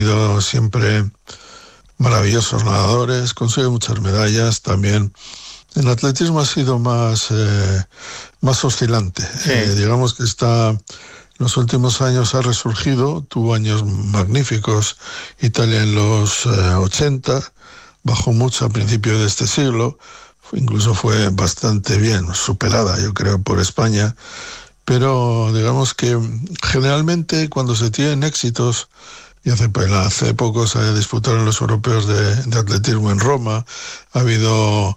sido siempre maravillosos nadadores, consigue muchas medallas también. En atletismo ha sido más oscilante. Sí. Digamos que en los últimos años ha resurgido, tuvo años magníficos Italia en los 80, bajó mucho a principios de este siglo, incluso fue bastante bien superada, yo creo, por España, pero digamos que generalmente cuando se tienen éxitos, y hace poco se disputaron los europeos de atletismo en Roma, ha habido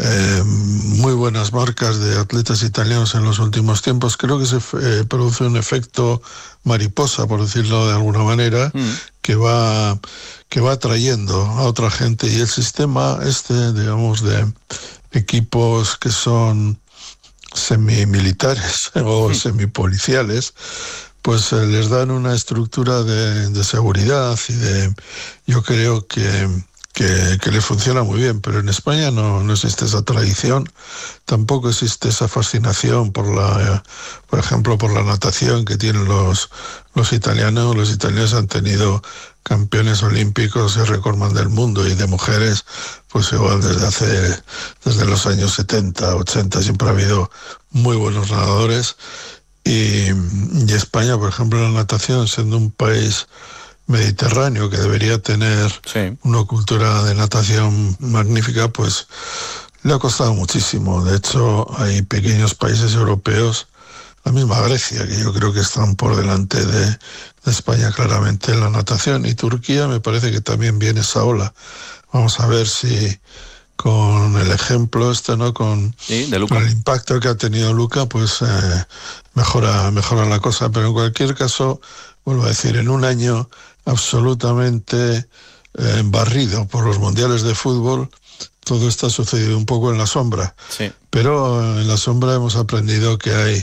muy buenas marcas de atletas italianos en los últimos tiempos. Creo que se produce un efecto mariposa, por decirlo de alguna manera, que va atrayendo a otra gente, y el sistema digamos, de equipos que son semimilitares o semipoliciales, pues les dan una estructura de seguridad y yo creo que les funciona muy bien, pero en España no existe esa tradición, tampoco existe esa fascinación por ejemplo, por la natación que tienen los italianos. Los italianos han tenido campeones olímpicos y recordman del mundo, y de mujeres, pues igual desde los años 70, 80, siempre ha habido muy buenos nadadores. Y España, por ejemplo, en la natación, siendo un país mediterráneo que debería tener una cultura de natación magnífica, pues le ha costado muchísimo. De hecho, hay pequeños países europeos, la misma Grecia, que yo creo que están por delante de España claramente en la natación, y Turquía me parece que también viene esa ola. Vamos a ver si con el ejemplo ¿no? Con el impacto que ha tenido Luka, pues mejora la cosa. Pero en cualquier caso, vuelvo a decir, en un año absolutamente barrido por los mundiales de fútbol, todo esto ha sucedido un poco en la sombra. Sí. Pero en la sombra hemos aprendido que hay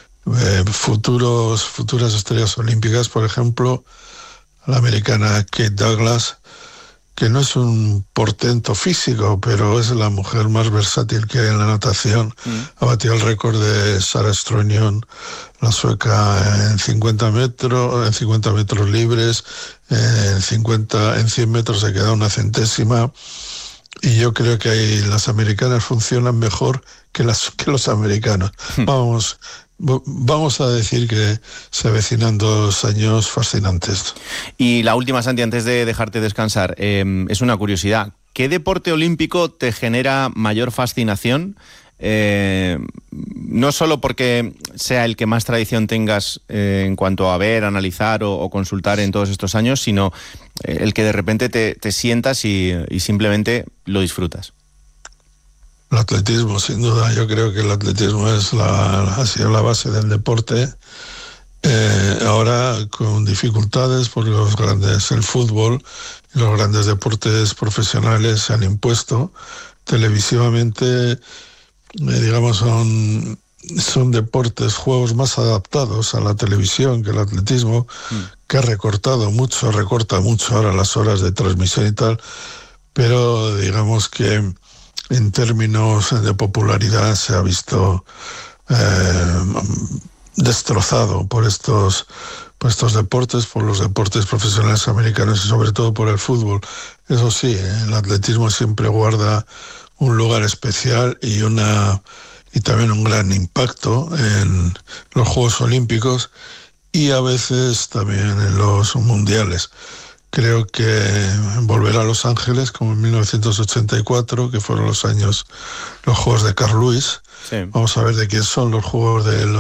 futuras estrellas olímpicas, por ejemplo, la americana Kate Douglas, que no es un portento físico, pero es la mujer más versátil que hay en la natación. Ha batido el récord de Sarah Stronion, la sueca, en 50 metros libres, en 100 metros se queda una centésima, y yo creo que las americanas funcionan mejor que los americanos. Vamos a decir que se avecinan 2 años fascinantes. Y la última, Santi, antes de dejarte descansar, es una curiosidad. ¿Qué deporte olímpico te genera mayor fascinación? No solo porque sea el que más tradición tengas en cuanto a ver, analizar o consultar en todos estos años, sino el que de repente te sientas y simplemente lo disfrutas. El atletismo, sin duda. Yo creo que el atletismo ha sido la base del deporte. Ahora con dificultades, porque el fútbol y los grandes deportes profesionales se han impuesto televisivamente. Digamos, son deportes, juegos más adaptados a la televisión que el atletismo, que recorta mucho ahora las horas de transmisión y tal, pero digamos que en términos de popularidad se ha visto destrozado por estos deportes, por los deportes profesionales americanos y sobre todo por el fútbol. Eso sí, el atletismo siempre guarda un lugar especial y también un gran impacto en los Juegos Olímpicos y a veces también en los mundiales. Creo que volver a Los Ángeles, como en 1984, que fueron los Juegos de Carl Lewis. Sí. Vamos a ver de quién son los Juegos del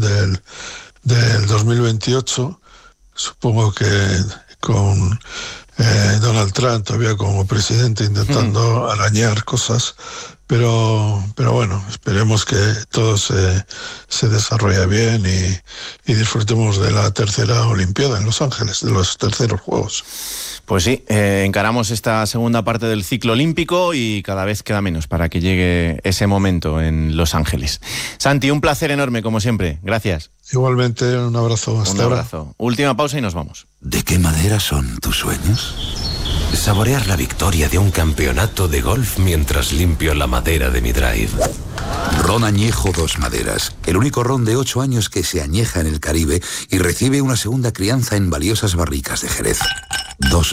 2028. Supongo que con Donald Trump todavía como presidente intentando arañar cosas. Pero bueno, esperemos que todo se desarrolle bien y disfrutemos de la tercera Olimpiada en Los Ángeles, de los terceros Juegos. Pues sí, encaramos esta segunda parte del ciclo olímpico y cada vez queda menos para que llegue ese momento en Los Ángeles. Santi, un placer enorme como siempre. Gracias. Igualmente, un abrazo. Hasta ahora. Un abrazo. Última pausa y nos vamos. ¿De qué madera son tus sueños? Saborear la victoria de un campeonato de golf mientras limpio la madera de mi drive. Ron Añejo Dos Maderas, el único ron de 8 años que se añeja en el Caribe y recibe una segunda crianza en valiosas barricas de Jerez. Dos